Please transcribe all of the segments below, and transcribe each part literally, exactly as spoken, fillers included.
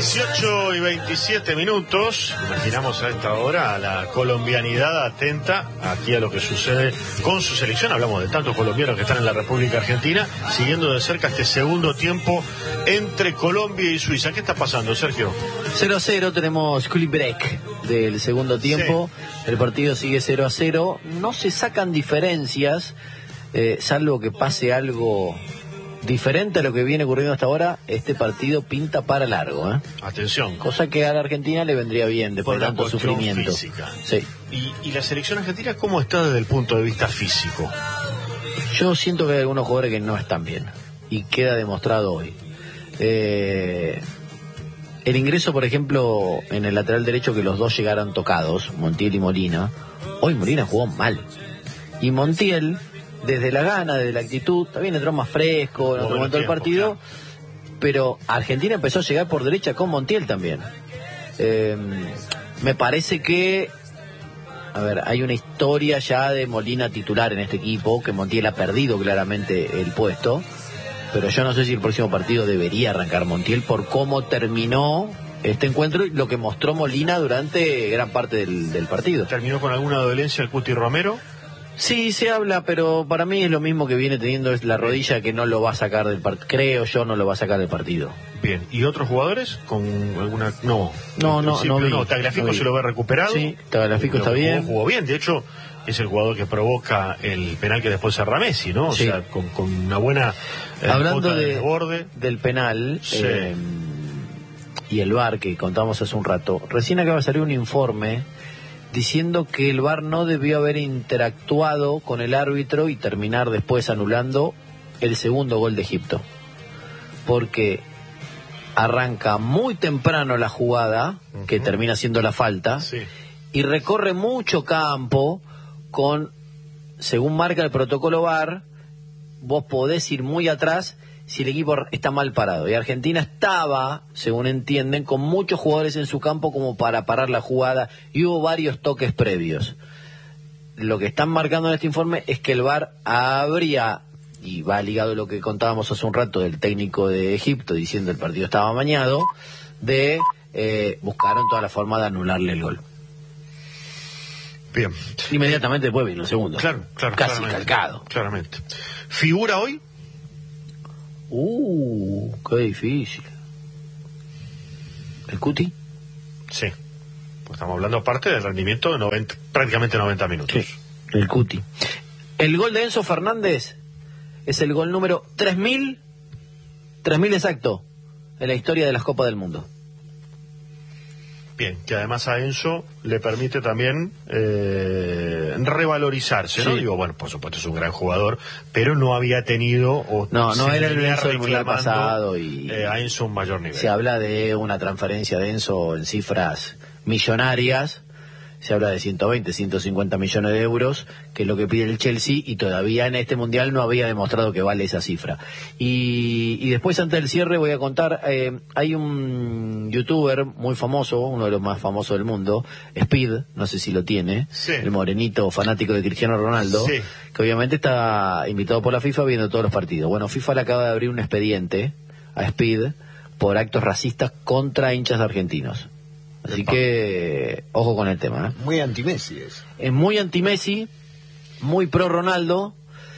dieciocho y veintisiete minutos. Imaginamos a esta hora a la colombianidad atenta aquí a lo que sucede con su selección. Hablamos de tantos colombianos que están en la República Argentina, siguiendo de cerca este segundo tiempo entre Colombia y Suiza. ¿Qué está pasando, Sergio? cero a cero, tenemos cool break del segundo tiempo. Sí. El partido sigue cero a cero. No se sacan diferencias, eh, salvo que pase algo diferente a lo que viene ocurriendo hasta ahora. Este partido pinta para largo, ¿eh? Atención. Cosa que a la Argentina le vendría bien después de tanto sufrimiento. Física. Sí. ¿Y, ¿Y la selección argentina cómo está desde el punto de vista físico? Yo siento que hay algunos jugadores que no están bien. Y queda demostrado hoy. Eh, el ingreso, por ejemplo, en el lateral derecho, que los dos llegaran tocados, Montiel y Molina. Hoy Molina jugó mal. Y Montiel, desde la gana, desde la actitud, también entró más fresco en otro momento del partido, claro. Pero Argentina empezó a llegar por derecha con Montiel también. Eh, me parece que, a ver, hay una historia ya de Molina titular en este equipo, que Montiel ha perdido claramente el puesto, pero yo no sé si el próximo partido debería arrancar Montiel por cómo terminó este encuentro y lo que mostró Molina durante gran parte del, del partido. ¿Terminó con alguna dolencia el Cuti Romero? Sí, se habla, pero para mí es lo mismo que viene teniendo es la rodilla, que no lo va a sacar del partido. Creo yo, no lo va a sacar del partido. Bien, ¿y otros jugadores con alguna...? No, no, no, no, vi, no. Tagliafico no se lo ve recuperado. Sí, Tagliafico está bien. Jugó, jugó bien, de hecho, es el jugador que provoca el penal que después cerra Messi, ¿no? O sí. sea, con, con una buena eh, Hablando de, de borde. del penal sí. eh, y el V A R que contamos hace un rato, recién acaba de salir un informe diciendo que el V A R no debió haber interactuado con el árbitro y terminar después anulando el segundo gol de Egipto. Porque arranca muy temprano la jugada, uh-huh. que termina siendo la falta, sí. y recorre mucho campo con, según marca el protocolo V A R, vos podés ir muy atrás si el equipo está mal parado. Y Argentina estaba, según entienden, con muchos jugadores en su campo como para parar la jugada, y hubo varios toques previos. Lo que están marcando en este informe es que el V A R habría, y va ligado a lo que contábamos hace un rato del técnico de Egipto diciendo el partido estaba amañado, de eh, buscaron toda la forma de anularle el gol. Bien. Inmediatamente después vino el segundo. Claro, claro. Casi calcado. Claramente. ¿Figura hoy? Uh, qué difícil. ¿El Cuti? Sí. Pues estamos hablando aparte del rendimiento de noventa, prácticamente noventa minutos. Sí, el Cuti. El gol de Enzo Fernández es el gol número tres mil, tres mil exacto, en la historia de las Copas del Mundo. Bien, que además a Enzo le permite también eh, revalorizarse, ¿no? Sí. Digo, bueno, por supuesto es un gran jugador, pero no había tenido... O no, no era el Enzo del Mundial pasado y... Eh, a Enzo un mayor nivel. Se habla de una transferencia de Enzo en cifras millonarias, se habla de ciento veinte, ciento cincuenta millones de euros, que es lo que pide el Chelsea, y todavía en este Mundial no había demostrado que vale esa cifra. Y, y después, antes del cierre, voy a contar, eh, hay un youtuber muy famoso, uno de los más famosos del mundo, Speed, no sé si lo tiene, sí. el morenito fanático de Cristiano Ronaldo, sí. que obviamente está invitado por la FIFA viendo todos los partidos. Bueno, FIFA le acaba de abrir un expediente a Speed por actos racistas contra hinchas argentinos. Así que, ojo con el tema, ¿eh? Muy anti-Messi es. Es muy anti-Messi, muy pro-Ronaldo,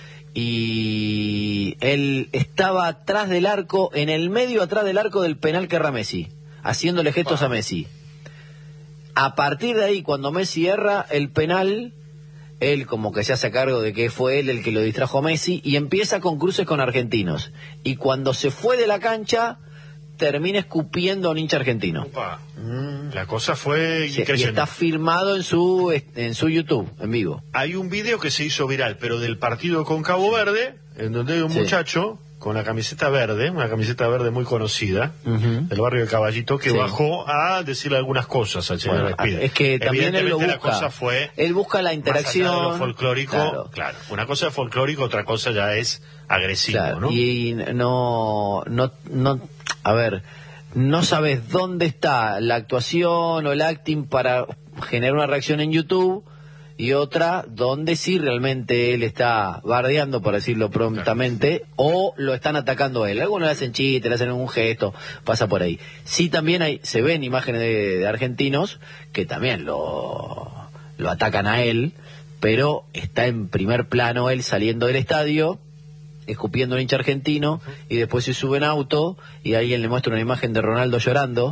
y él estaba atrás del arco, en el medio atrás del arco del penal que erra Messi, haciéndole gestos a Messi. A partir de ahí, cuando Messi erra el penal, él como que se hace cargo de que fue él el que lo distrajo a Messi, y empieza con cruces con argentinos. Y cuando se fue de la cancha, termina escupiendo a un hincha argentino. Opa. Mm. La cosa fue sí, increíble. Y está filmado en su en su YouTube, en vivo. Hay un video que se hizo viral, pero del partido con Cabo Verde, en donde hay un sí. muchacho con la camiseta verde, una camiseta verde muy conocida, uh-huh. del barrio de Caballito, que sí. bajó a decirle algunas cosas al señor bueno, Es que también él lo busca. La cosa fue él busca la interacción. Más allá de lo folclórico, claro. claro. Una cosa es folclórico, otra cosa ya es agresivo, claro. ¿no? Y no, no, no, a ver, no sabes dónde está la actuación o el acting para generar una reacción en YouTube, y otra donde sí realmente él está bardeando, por decirlo prontamente, claro, o lo están atacando a él. Algunos le hacen chiste, le hacen un gesto, pasa por ahí. Sí, también hay, se ven imágenes de, de argentinos que también lo, lo atacan a él, pero está en primer plano él saliendo del estadio, escupiendo a un hincha argentino, y después se sube en auto y alguien le muestra una imagen de Ronaldo llorando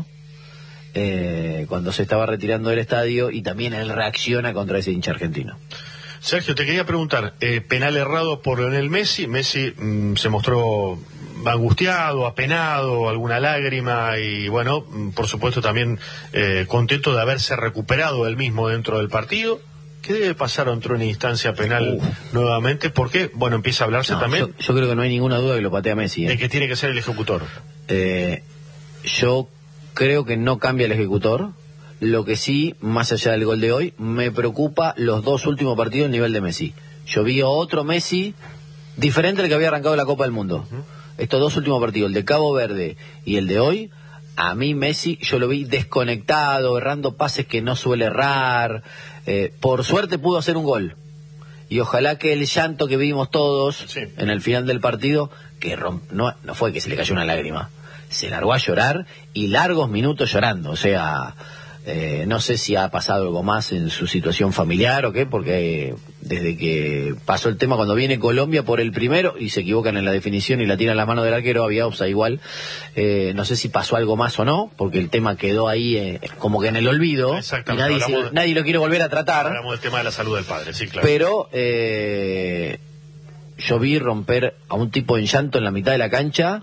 eh, cuando se estaba retirando del estadio, y también él reacciona contra ese hincha argentino. Sergio, te quería preguntar, eh, penal errado por Lionel Messi. Messi mmm, se mostró angustiado, apenado, alguna lágrima, y bueno, por supuesto también eh, contento de haberse recuperado él mismo dentro del partido. ¿Qué debe pasar entre una instancia penal Uf. nuevamente? Porque, bueno, empieza a hablarse no, también... Yo, yo creo que no hay ninguna duda que lo patea Messi. ¿eh? De que tiene que ser el ejecutor. Eh, yo creo que no cambia el ejecutor. Lo que sí, más allá del gol de hoy, me preocupa los dos últimos partidos, el nivel de Messi. Yo vi a otro Messi diferente al que había arrancado la Copa del Mundo. Uh-huh. Estos dos últimos partidos, el de Cabo Verde y el de hoy, a mí Messi yo lo vi desconectado, errando pases que no suele errar. Eh, por suerte pudo hacer un gol, y ojalá que el llanto que vimos todos sí. en el final del partido, que romp... no, no fue que se le cayó una lágrima, se largó a llorar y largos minutos llorando. O sea, eh, no sé si ha pasado algo más en su situación familiar o qué, porque eh, desde que pasó el tema, cuando viene Colombia por el primero y se equivocan en la definición y la tiran la mano del arquero, había offside igual. Eh, no sé si pasó algo más o no, porque el tema quedó ahí eh, como que en el olvido, y nadie, se, de, nadie lo quiere volver a tratar. Hablamos del tema de la salud del padre, sí, claro. Pero eh, yo vi romper a un tipo en llanto en la mitad de la cancha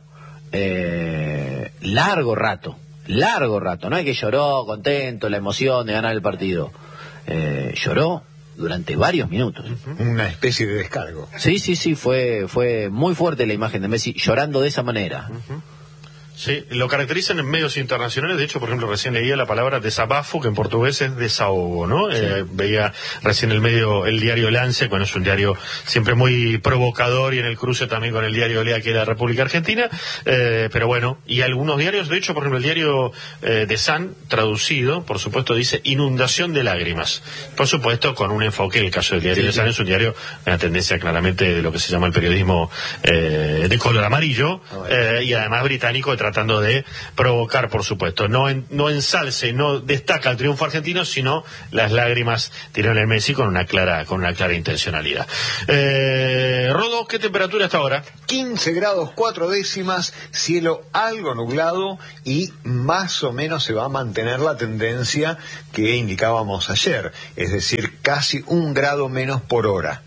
eh, largo rato. Largo rato, no es que lloró contento, la emoción de ganar el partido. Eh, lloró durante varios minutos. Una especie de descargo. Sí, sí, sí, fue fue muy fuerte la imagen de Messi llorando de esa manera. Uh-huh. Sí, lo caracterizan en medios internacionales. De hecho, por ejemplo, recién leía la palabra desabafo, que en portugués es desahogo, ¿no? Sí. Eh, veía recién el medio, el diario Lance, bueno, es un diario siempre muy provocador, y en el cruce también con el diario Lea, que es la República Argentina, eh, pero bueno, y algunos diarios, de hecho, por ejemplo, el diario eh, de Sun, traducido, por supuesto, dice inundación de lágrimas. Por supuesto, con un enfoque, en el caso del diario sí, de Sun, sí. es un diario, una tendencia claramente de lo que se llama el periodismo eh, de color amarillo, oh, bueno. eh, y además británico, tratando de provocar, por supuesto. No, en, no ensalce, no destaca el triunfo argentino, sino las lágrimas tiraron el Messi con una clara, con una clara intencionalidad. Eh, Rodo, ¿qué temperatura hasta ahora? quince grados cuatro décimas, cielo algo nublado, y más o menos se va a mantener la tendencia que indicábamos ayer, es decir, casi un grado menos por hora.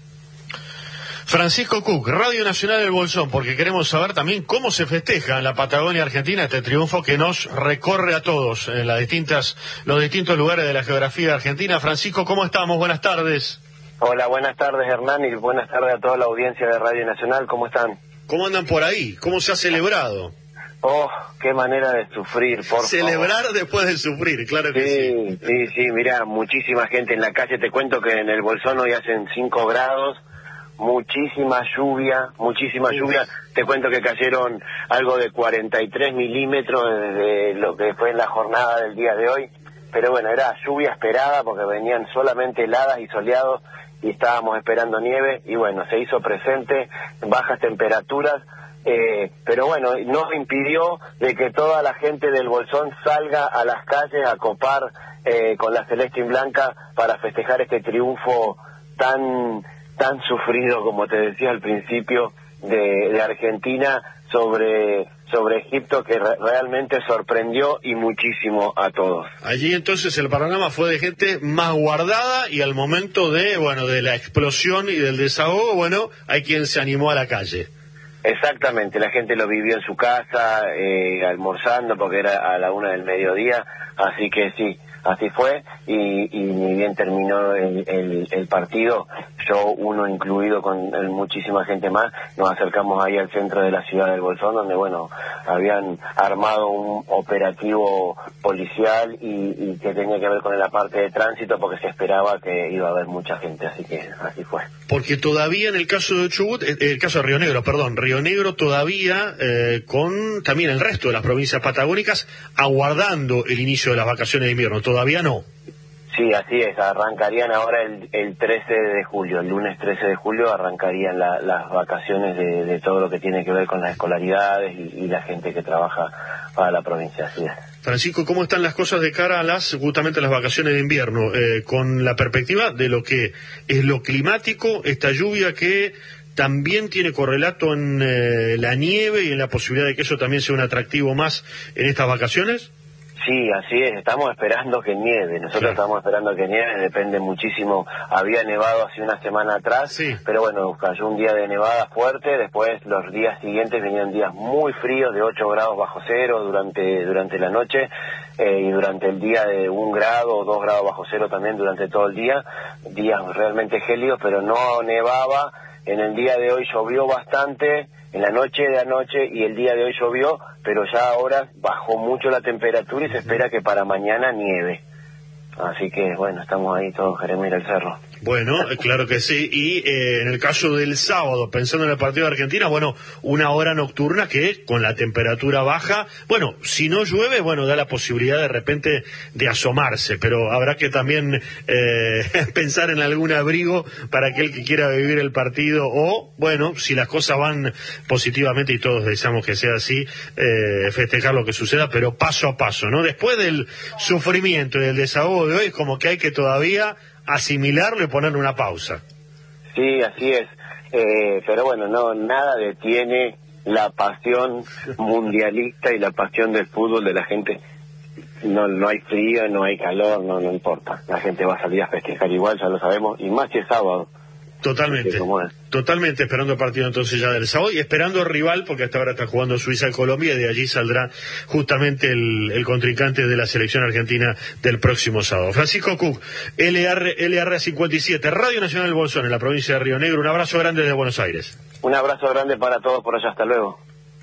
Francisco Cook, Radio Nacional del Bolsón, porque queremos saber también cómo se festeja en la Patagonia Argentina este triunfo que nos recorre a todos en las distintas, los distintos lugares de la geografía argentina. Francisco, ¿cómo estamos? Buenas tardes. Hola, buenas tardes, Hernán, y buenas tardes a toda la audiencia de Radio Nacional. ¿Cómo están? ¿Cómo andan por ahí? ¿Cómo se ha celebrado? Oh, qué manera de sufrir, por Celebrar favor. Después de sufrir, claro que sí. Sí, sí, sí, mirá, muchísima gente en la calle. Te cuento que en el Bolsón hoy hacen cinco grados. Muchísima lluvia, muchísima Uf. lluvia. Te cuento que cayeron algo de cuarenta y tres milímetros desde lo que fue en la jornada del día de hoy. Pero bueno, era lluvia esperada porque venían solamente heladas y soleados y estábamos esperando nieve. Y bueno, se hizo presente, bajas temperaturas. Eh, pero bueno, no impidió de que toda la gente del Bolsón salga a las calles a copar eh, con la celeste y blanca para festejar este triunfo tan... tan sufrido, como te decía al principio, de, de Argentina sobre sobre Egipto, que re, realmente sorprendió y muchísimo a todos. Allí entonces el panorama fue de gente más guardada, y al momento de bueno de la explosión y del desahogo, bueno, hay quien se animó a la calle. Exactamente, la gente lo vivió en su casa, eh, almorzando, porque era a la una del mediodía, así que sí, así fue, y, y ni bien terminó el, el, el partido, yo, uno incluido con el, muchísima gente más, nos acercamos ahí al centro de la ciudad del Bolsón, donde, bueno, habían armado un operativo policial y, y que tenía que ver con la parte de tránsito, porque se esperaba que iba a haber mucha gente, así que así fue. Porque todavía en el caso de Chubut, eh, el caso de Río Negro, perdón, Río Negro todavía, eh, con también el resto de las provincias patagónicas, aguardando el inicio de las vacaciones de invierno, todavía no. Sí, así es, arrancarían ahora el, el trece de julio, el lunes trece de julio arrancarían la, las vacaciones de, de todo lo que tiene que ver con las escolaridades y, y la gente que trabaja para la provincia, así es. Francisco, ¿cómo están las cosas de cara a las justamente las vacaciones de invierno? Eh, con la perspectiva de lo que es lo climático, esta lluvia que también tiene correlato en eh, la nieve y en la posibilidad de que eso también sea un atractivo más en estas vacaciones. Sí, así es, estamos esperando que nieve, nosotros claro. estamos esperando que nieve, depende muchísimo, había nevado hace una semana atrás, sí. pero bueno, cayó un día de nevada fuerte, después los días siguientes venían días muy fríos de ocho grados bajo cero durante durante la noche eh, y durante el día de un grado o dos grados bajo cero también durante todo el día, días realmente gélidos, pero no nevaba. En el día de hoy llovió bastante, en la noche de anoche y el día de hoy llovió, pero ya ahora bajó mucho la temperatura y se espera que para mañana nieve. Así que, bueno, estamos ahí todos, queremos ir al cerro. Bueno, claro que sí. Y eh, en el caso del sábado, pensando en el partido de Argentina, bueno, una hora nocturna que con la temperatura baja, bueno, si no llueve, bueno, da la posibilidad de repente de asomarse, pero habrá que también eh, pensar en algún abrigo para aquel que quiera vivir el partido o, bueno, si las cosas van positivamente y todos deseamos que sea así, eh, festejar lo que suceda, pero paso a paso, ¿no? Después del sufrimiento y del desahogo de hoy, es como que hay que todavía asimilarlo y ponerle una pausa. Sí, así es. Eh, pero bueno, no nada detiene la pasión mundialista y la pasión del fútbol de la gente. No no hay frío, no hay calor, no no importa. La gente va a salir a festejar igual, ya lo sabemos, y más si es sábado. Totalmente, totalmente esperando el partido entonces ya del sábado y esperando el rival porque hasta ahora está jugando Suiza y Colombia y de allí saldrá justamente el, el contrincante de la selección argentina del próximo sábado. Francisco Cook, L R, L R cincuenta y siete, Radio Nacional del Bolsón en la provincia de Río Negro, un abrazo grande desde Buenos Aires. Un abrazo grande para todos por allá, hasta luego.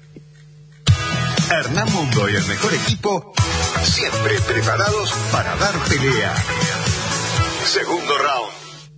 Hernán Mundo y el mejor equipo siempre preparados para dar pelea. Segundo round.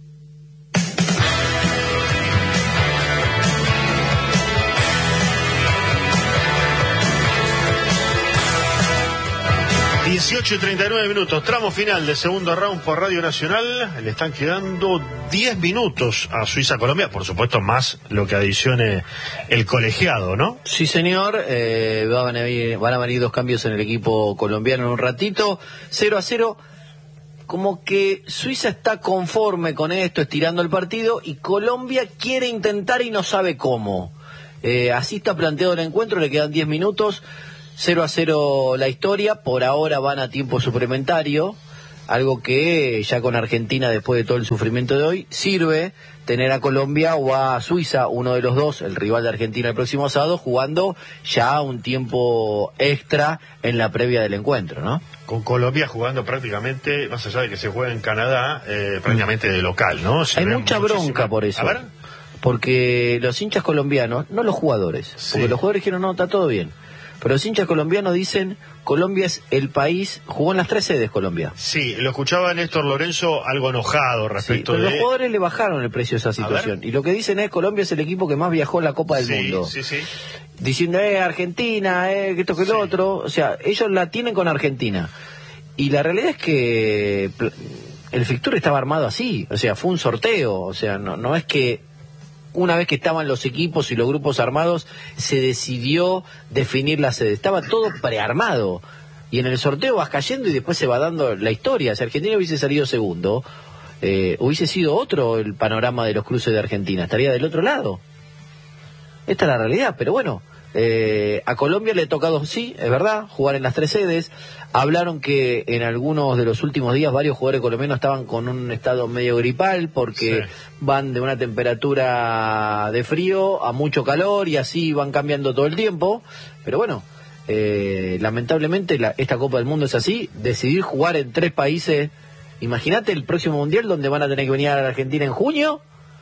dieciocho y treinta y nueve minutos, tramo final del segundo round por Radio Nacional. Le están quedando diez minutos a Suiza-Colombia, por supuesto más lo que adicione el colegiado, ¿no? Sí, señor, eh, van, a venir, van a venir dos cambios en el equipo colombiano en un ratito, cero a cero. Como que Suiza está conforme con esto, estirando el partido, y Colombia quiere intentar y no sabe cómo. Eh, así está planteado el encuentro, le quedan diez minutos. cero a cero la historia, por ahora van a tiempo suplementario, algo que ya con Argentina, después de todo el sufrimiento de hoy, sirve tener a Colombia o a Suiza, uno de los dos, el rival de Argentina el próximo sábado, jugando ya un tiempo extra en la previa del encuentro, ¿no? Con Colombia jugando prácticamente, más allá de que se juega en Canadá, eh, prácticamente de local, ¿no? Se Hay mucha muchísima... bronca por eso. A ver. Porque los hinchas colombianos, no los jugadores, Sí. porque los jugadores dijeron, no, está todo bien. Pero los hinchas colombianos dicen, Colombia es el país, jugó en las tres sedes Colombia. Sí, lo escuchaba Néstor Lorenzo algo enojado respecto sí, pero de... los jugadores le bajaron el precio a esa situación. Y lo que dicen es, Colombia es el equipo que más viajó en la Copa del sí, Mundo. Sí, sí, Diciendo, eh, Argentina, eh, que esto que sí. lo otro. O sea, ellos la tienen con Argentina. Y la realidad es que el fixture estaba armado así. O sea, fue un sorteo. O sea, no, no es que... Una vez que estaban los equipos y los grupos armados, se decidió definir la sede. Estaba todo prearmado. Y en el sorteo vas cayendo y después se va dando la historia. Si Argentina hubiese salido segundo, eh, hubiese sido otro el panorama de los cruces de Argentina. Estaría del otro lado. Esta es la realidad, pero bueno. Eh, a Colombia le ha tocado, sí, es verdad, jugar en las tres sedes. Hablaron que en algunos de los últimos días varios jugadores colombianos estaban con un estado medio gripal porque sí. van de una temperatura de frío a mucho calor y así van cambiando todo el tiempo. Pero bueno, eh, lamentablemente la, esta Copa del Mundo es así. Decidir jugar en tres países. Imagínate el próximo Mundial donde van a tener que venir a la Argentina en junio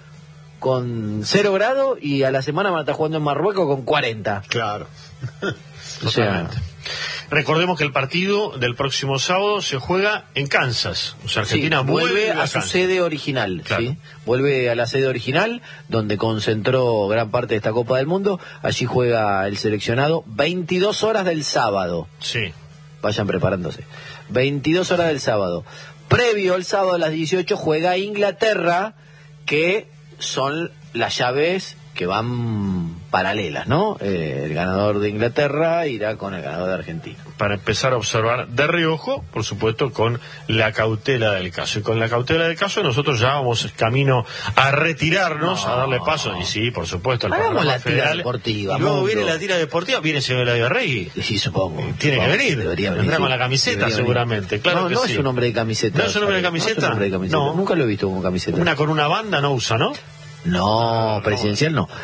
con cero grado y a la semana van a estar jugando en Marruecos con cuarenta. Claro. O sea, recordemos que el partido del próximo sábado se juega en Kansas. O sea, Argentina sí, vuelve, vuelve a, a su sede original. Claro. ¿sí? Vuelve a la sede original, donde concentró gran parte de esta Copa del Mundo. Allí juega el seleccionado veintidós horas del sábado. Sí. vayan preparándose. veintidós horas del sábado. Previo al sábado a las dieciocho juega Inglaterra, que son las llaves que van paralelas, ¿no? Eh, el ganador de Inglaterra irá con el ganador de Argentina. Para empezar a observar de reojo, por supuesto, con la cautela del caso. Y con la cautela del caso nosotros ya vamos camino a retirarnos, no. a darle paso, y sí, por supuesto, al Hagamos programa la federal. tira deportiva. Y luego mundo. viene la tira deportiva, viene el señor Eladio Rey. Sí, supongo. Tiene supongo. que venir. Debería venir. Vendrá sí. con la camiseta, Debería seguramente. venir. Claro no, que no sí. es un hombre de camiseta. ¿No es un hombre de camiseta? No es un hombre de camiseta. No. Nunca lo he visto con camiseta. Una con una banda no usa, ¿no? No, presidencial no.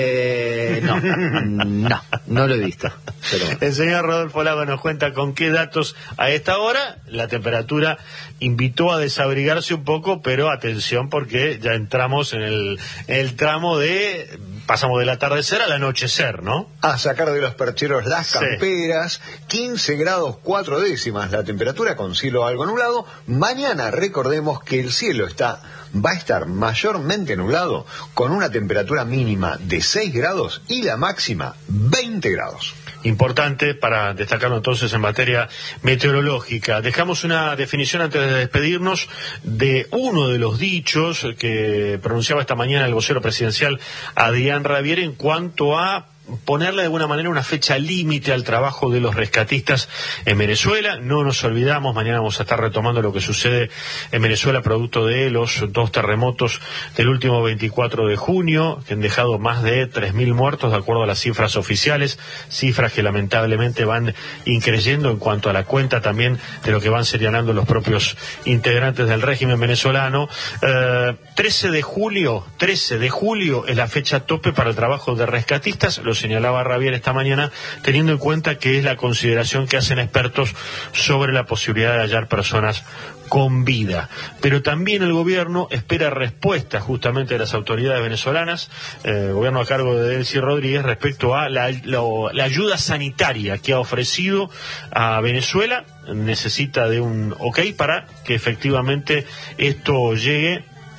Eh, no, no, no lo he visto. Pero bueno. El señor Rodolfo Lago nos cuenta con qué datos a esta hora. La temperatura invitó a desabrigarse un poco, pero atención porque ya entramos en el, en el tramo de... Pasamos del atardecer al anochecer, ¿no? A sacar de los percheros las Sí. camperas, quince grados cuatro décimas la temperatura con cielo algo nublado. Mañana recordemos que el cielo está va a estar mayormente nublado con una temperatura mínima de seis grados y la máxima veinte grados. Importante para destacarlo entonces en materia meteorológica. Dejamos una definición antes de despedirnos de uno de los dichos que pronunciaba esta mañana el vocero presidencial Adrián Rabier en cuanto a ponerle de alguna manera una fecha límite al trabajo de los rescatistas en Venezuela. No nos olvidamos, mañana vamos a estar retomando lo que sucede en Venezuela producto de los dos terremotos del último veinticuatro de junio, que han dejado más de tres mil muertos de acuerdo a las cifras oficiales, cifras que lamentablemente van increyendo en cuanto a la cuenta también de lo que van señalando los propios integrantes del régimen venezolano. Eh, trece de julio, trece de julio es la fecha tope para el trabajo de rescatistas. Lo señalaba Rabier esta mañana, teniendo en cuenta que es la consideración que hacen expertos sobre la posibilidad de hallar personas con vida. Pero también el gobierno espera respuesta justamente de las autoridades venezolanas, eh, el gobierno a cargo de Delcy Rodríguez, respecto a la, la, la ayuda sanitaria que ha ofrecido a Venezuela. Necesita de un ok para que efectivamente esto llegue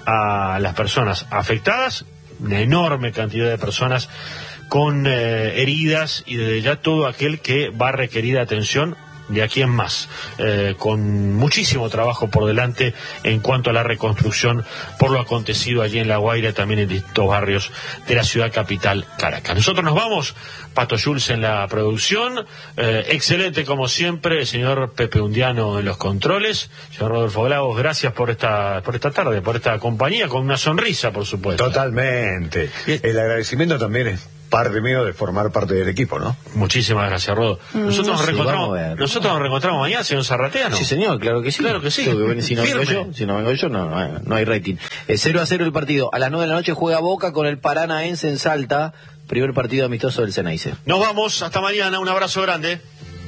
a las personas afectadas, una enorme cantidad de personas con eh, heridas y desde ya todo aquel que va a requerir atención de aquí en más, eh, con muchísimo trabajo por delante en cuanto a la reconstrucción por lo acontecido allí en La Guaira, también en distintos barrios de la ciudad capital, Caracas. Nosotros nos vamos, Pato Jules en la producción, eh, excelente como siempre, el señor Pepe Undiano en los controles, señor Rodolfo Lagos, gracias por esta, por esta tarde, por esta compañía, con una sonrisa, por supuesto. Totalmente. El agradecimiento también es parte mío de formar parte del equipo, ¿no? Muchísimas gracias, Rodo. Nosotros nos sí, reencontramos, vamos a ver. nosotros nos reencontramos mañana, señor Zarrateano. Sí, señor, claro que sí. Claro que sí. Tengo que venir, si no vengo Firme. yo, si no vengo yo, no, no, no hay rating. Eh, cero a cero el partido. A las nueve de la noche juega Boca con el Paranaense en Salta. Primer partido amistoso del Ceneice. Nos vamos, hasta mañana, un abrazo grande.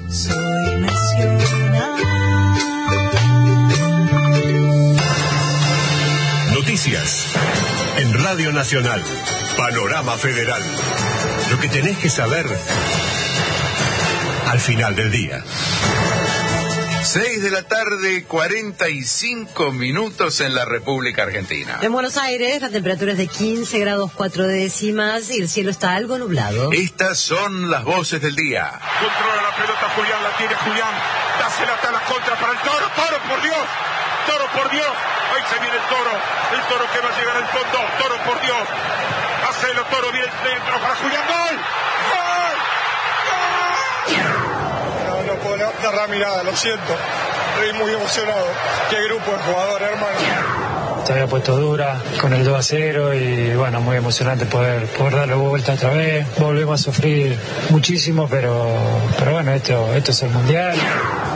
Soy nacional. Noticias en Radio Nacional. Panorama Federal. Lo que tenés que saber al final del día. Seis de la tarde, cuarenta y cinco minutos en la República Argentina. En Buenos Aires la temperatura es de quince grados cuatro décimas y el cielo está algo nublado. Estas son las voces del día. Controla la pelota Julián, la tiene Julián. Dásela hasta la contra para el Toro. Toro, por Dios. Toro, por Dios. Ahí se viene el Toro. El Toro que va a llegar al fondo. Toro, por Dios. Hacelo, Toro. Viene el centro para Julián. ¡Gol! ¡Gol! ¡Gol! No, no puedo agarrar mirada, lo siento. Estoy muy emocionado. Qué grupo de jugadores, hermano. Se había puesto dura con el dos a cero y bueno, muy emocionante poder, poder darle vuelta otra vez. Volvemos a sufrir muchísimo, pero, pero bueno, esto, esto es el Mundial.